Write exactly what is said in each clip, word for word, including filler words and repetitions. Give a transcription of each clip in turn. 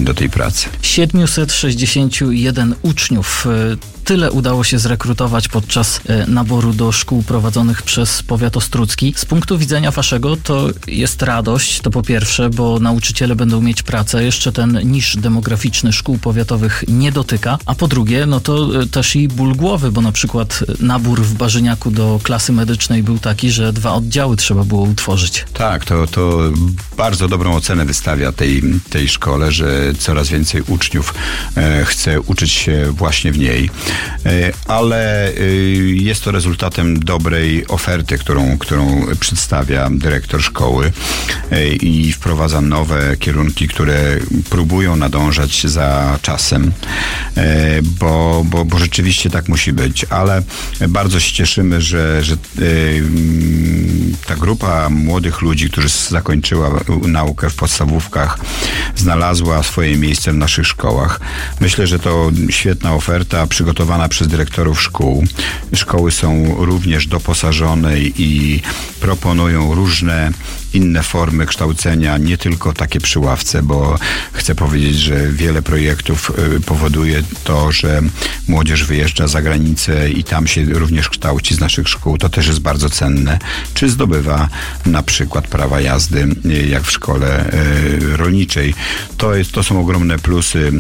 do tej pracy. siedmiuset sześćdziesiąt jeden uczniów. Tyle udało się zrekrutować podczas naboru do szkół prowadzonych przez powiat ostródzki. Z punktu widzenia waszego to jest radość, to po pierwsze, bo nauczyciele będą mieć pracę. Jeszcze ten niż demograficzny szkół powiatowych nie dotyka. A po drugie, no to też i ból głowy, bo na przykład nabór w Barzyniaku do klasy medycznej był taki, że dwa oddziały trzeba było utworzyć. Tak, to, to bardzo dobrą ocenę wystawia tej, tej szkole, że coraz więcej uczniów e, chce uczyć się właśnie w niej. Ale jest to rezultatem dobrej oferty, którą, którą przedstawia dyrektor szkoły i wprowadza nowe kierunki, które próbują nadążać za czasem, bo, bo, bo rzeczywiście tak musi być, ale bardzo się cieszymy, że, że ta grupa młodych ludzi, którzy zakończyła naukę w podstawówkach, znalazła swoje miejsce w naszych szkołach. Myślę, że to świetna oferta przygotowana przez dyrektorów szkół. Szkoły są również doposażone i proponują różne inne formy kształcenia, nie tylko takie przy ławce, bo chcę powiedzieć, że wiele projektów powoduje to, że młodzież wyjeżdża za granicę i tam się również kształci z naszych szkół. To też jest bardzo cenne. Czy zdobywa na przykład prawa jazdy, jak w szkole rolniczej. To, jest, to są ogromne plusy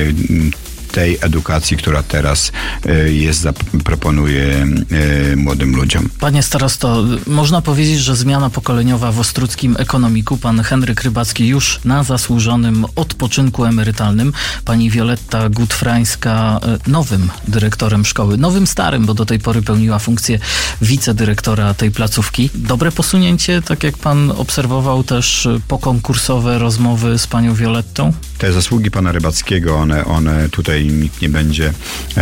tej edukacji, która teraz jest, proponuje młodym ludziom. Panie starosto, można powiedzieć, że zmiana pokoleniowa w ostródzkim ekonomiku. Pan Henryk Rybacki już na zasłużonym odpoczynku emerytalnym. Pani Wioletta Gutfrańska nowym dyrektorem szkoły. Nowym starym, bo do tej pory pełniła funkcję wicedyrektora tej placówki. Dobre posunięcie, tak jak pan obserwował też pokonkursowe rozmowy z panią Violettą? Te zasługi pana Rybackiego, one, one tutaj nikt nie będzie e,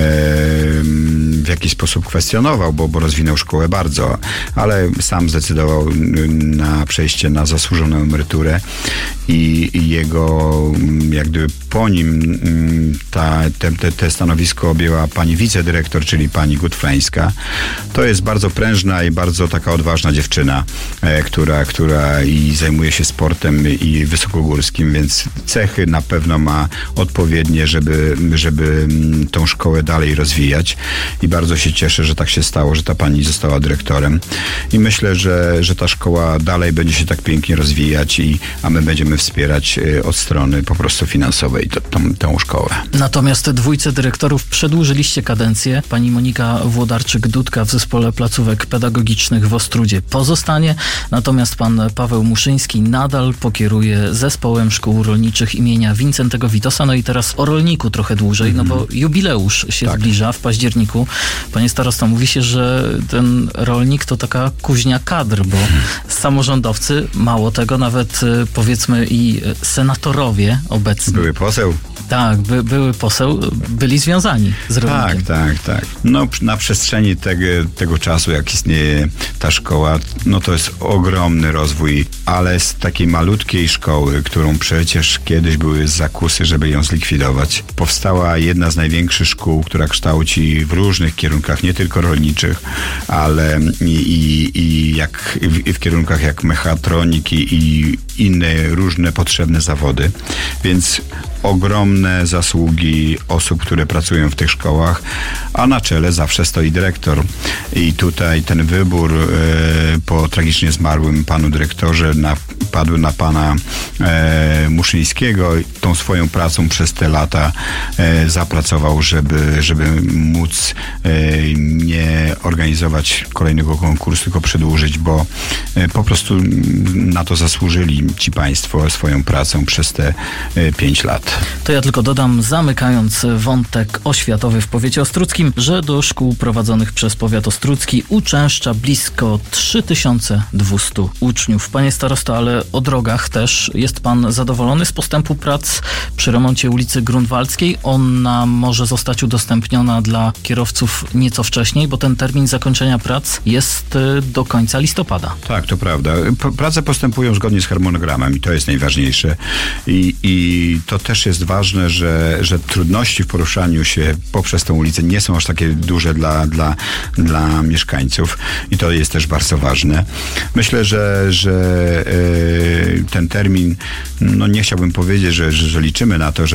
w jakiś sposób kwestionował, bo, bo rozwinął szkołę bardzo, ale sam zdecydował na przejście na zasłużoną emeryturę i, i jego, jak gdyby po nim ta, te, te, te stanowisko objęła pani wicedyrektor, czyli pani Gutfrańska. To jest bardzo prężna i bardzo taka odważna dziewczyna, e, która, która i zajmuje się sportem i wysokogórskim, więc cechy na pewno ma odpowiednie, żeby, żeby tą szkołę dalej rozwijać i bardzo się cieszę, że tak się stało, że ta pani została dyrektorem i myślę, że, że ta szkoła dalej będzie się tak pięknie rozwijać, i, a my będziemy wspierać od strony po prostu finansowej to, tą, tą szkołę. Natomiast dwójce dyrektorów przedłużyliście kadencję. Pani Monika Włodarczyk-Dudka w zespole placówek pedagogicznych w Ostródzie pozostanie, natomiast pan Paweł Muszyński nadal pokieruje zespołem szkół rolniczych imienia Wincentego Witosa. No i teraz o rolniku trochę dłużej, no bo jubileusz się tak zbliża w październiku. Panie starosto, mówi się, że ten rolnik to taka kuźnia kadr, bo samorządowcy, mało tego, nawet powiedzmy i senatorowie obecni. Były poseł. Tak, by, były poseł, byli związani z rolnikiem. Tak, tak, tak. No na przestrzeni tego, tego czasu, jak istnieje ta szkoła, no to jest ogromny rozwój, ale z takiej malutkiej szkoły, którą przecież kiedyś były zakusy, żeby ją zlikwidować, powstała jedna z największych szkół, która kształci w różnych kierunkach, nie tylko rolniczych, ale i, i, i jak w, w kierunkach jak mechatroniki i inne różne potrzebne zawody. Więc ogromne zasługi osób, które pracują w tych szkołach, a na czele zawsze stoi dyrektor. I tutaj ten wybór e, po tragicznie zmarłym panu dyrektorze na, padł na pana e, Muszyńskiego. Tą swoją pracą przez te lata e, zapracował, żeby, żeby móc e, nie organizować kolejnego konkursu, tylko przedłużyć, bo e, po prostu na to zasłużyli ci państwo swoją pracą przez te e, pięć lat. To ja tylko dodam, zamykając wątek oświatowy w powiecie ostródzkim, że do szkół prowadzonych przez powiat ostródzki uczęszcza blisko trzy tysiące dwieście uczniów. Panie starosto, ale o drogach też jest pan zadowolony z postępu prac przy remoncie ulicy Grunwaldzkiej? Ona może zostać udostępniona dla kierowców nieco wcześniej, bo ten termin zakończenia prac jest do końca listopada. Tak, to prawda. Prace postępują zgodnie z harmonogramem i to jest najważniejsze. I, i to też jest ważne, że, że trudności w poruszaniu się poprzez tę ulicę nie są aż takie duże dla, dla, dla mieszkańców i to jest też bardzo ważne. Myślę, że, że yy, ten termin, no nie chciałbym powiedzieć, że, że, że liczymy na to, że